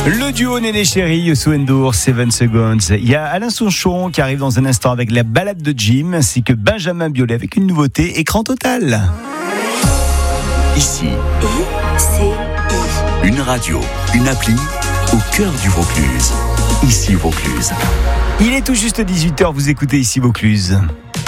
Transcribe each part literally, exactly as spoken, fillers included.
Le duo Néné Chéri, Youssou N'Dour, seven seconds. Il y a Alain Souchon qui arrive dans un instant avec la balade de Jim, ainsi que Benjamin Biolay avec une nouveauté, écran total. Ici, I C I. Une radio, une appli au cœur du Vaucluse. Ici Vaucluse. Il est tout juste dix-huit heures, vous écoutez Ici Vaucluse.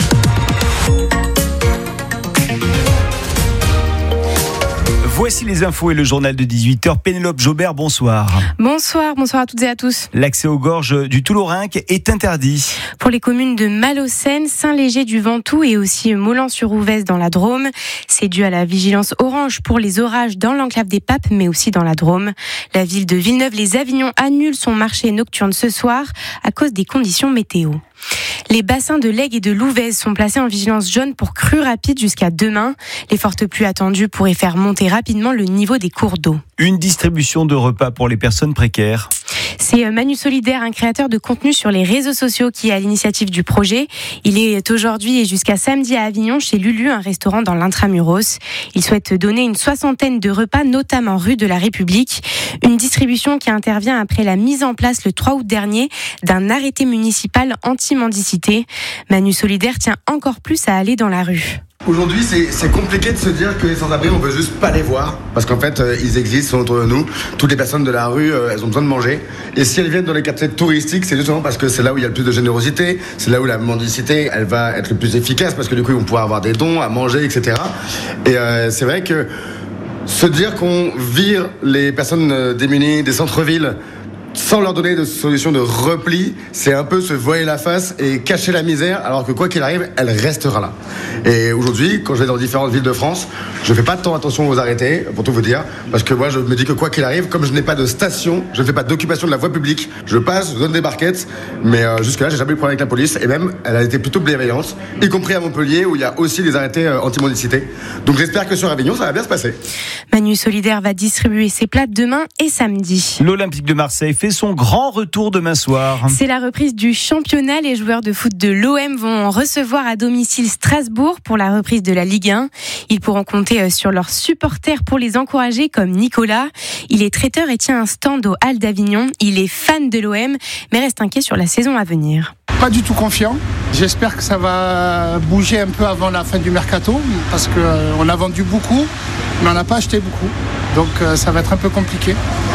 Voici les infos et le journal de dix-huit heures. Pénélope Jobert, bonsoir. Bonsoir, bonsoir à toutes et à tous. L'accès aux gorges du Toulourenc est interdit. Pour les communes de Malaucène, Saint-Léger-du-Ventoux et aussi Moulins-sur-Ouvèze dans la Drôme, c'est dû à la vigilance orange pour les orages dans l'enclave des Papes, mais aussi dans la Drôme. La ville de Villeneuve-les-Avignon annule son marché nocturne ce soir à cause des conditions météo. Les bassins de l'Aigle et de l'Ouvèze sont placés en vigilance jaune pour crues rapides jusqu'à demain. Les fortes pluies attendues pourraient faire monter rapidement le niveau des cours d'eau. Une distribution de repas pour les personnes précaires. C'est Manu Solidaire, un créateur de contenu sur les réseaux sociaux qui est à l'initiative du projet. Il est aujourd'hui et jusqu'à samedi à Avignon chez Lulu, un restaurant dans l'Intramuros. Il souhaite donner une soixantaine de repas, notamment rue de la République. Une distribution qui intervient après la mise en place le trois août dernier d'un arrêté municipal anti-mendicité. Manu Solidaire tient encore plus à aller dans la rue. Aujourd'hui, c'est, c'est compliqué de se dire que les sans-abri, on veut juste pas les voir. Parce qu'en fait, euh, ils existent, sont autour de nous. Toutes les personnes de la rue, euh, elles ont besoin de manger. Et si elles viennent dans les quartiers touristiques, c'est justement parce que c'est là où il y a le plus de générosité. C'est là où la mendicité, elle va être le plus efficace. Parce que du coup, ils vont pouvoir avoir des dons, à manger, et cetera. Et euh, c'est vrai que se dire qu'on vire les personnes démunies des centres-villes sans leur donner de solution de repli, c'est un peu se voiler la face et cacher la misère, alors que quoi qu'il arrive, elle restera là. Et aujourd'hui, quand je vais dans différentes villes de France, je fais pas tant attention aux arrêtés, pour tout vous dire, parce que moi je me dis que quoi qu'il arrive, comme je n'ai pas de station, je ne fais pas d'occupation de la voie publique, je passe, je donne des barquettes, mais euh, jusque là j'ai jamais eu de problème avec la police, et même elle a été plutôt bienveillante, y compris à Montpellier où il y a aussi des arrêtés euh, anti-mendicité. Donc j'espère que sur Avignon ça va bien se passer. Manu Solidaire va distribuer ses plats demain et samedi. L'Olympique de Marseille fait son grand retour demain soir. C'est la reprise du championnat. Les joueurs de foot de l'O M vont recevoir à domicile Strasbourg pour la reprise de la Ligue un. Ils pourront compter sur leurs supporters pour les encourager, comme Nicolas. Il est traiteur et tient un stand au Halles d'Avignon. Il est fan de l'O M, mais reste inquiet sur la saison à venir. Pas du tout confiant. J'espère que ça va bouger un peu avant la fin du mercato, parce qu'on a vendu beaucoup, mais on n'a pas acheté beaucoup. Donc ça va être un peu compliqué.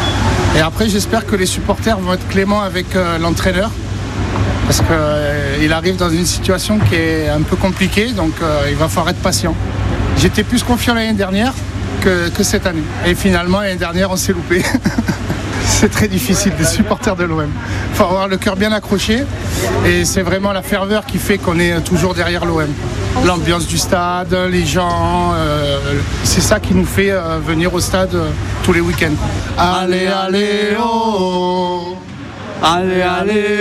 Et après, j'espère que les supporters vont être cléments avec euh, l'entraîneur, parce qu'il euh, arrive dans une situation qui est un peu compliquée, donc euh, il va falloir être patient. J'étais plus confiant l'année dernière que, que cette année. Et finalement, l'année dernière, on s'est loupé. C'est très difficile, des supporters de l'O M. Il faut avoir le cœur bien accroché, et c'est vraiment la ferveur qui fait qu'on est toujours derrière l'O M. L'ambiance du stade, les gens, euh, c'est ça qui nous fait euh, venir au stade euh, tous les week-ends. Allez, allez, oh, allez, allez,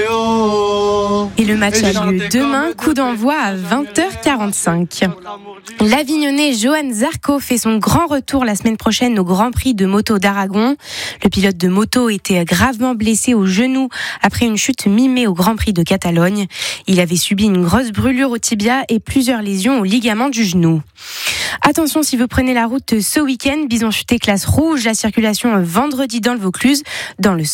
oh. Et le match a lieu demain, coup d'envoi à vingt heures quarante-cinq. L'Avignonnais Johan Zarco fait son grand retour la semaine prochaine au Grand Prix de moto d'Aragon. Le pilote de moto était gravement blessé au genou après une chute mi-mai au Grand Prix de Catalogne. Il avait subi une grosse brûlure au tibia et plusieurs lésions au ligament du genou. Attention, si vous prenez la route ce week-end, Bison Futé classe rouge la circulation vendredi dans le Vaucluse, dans le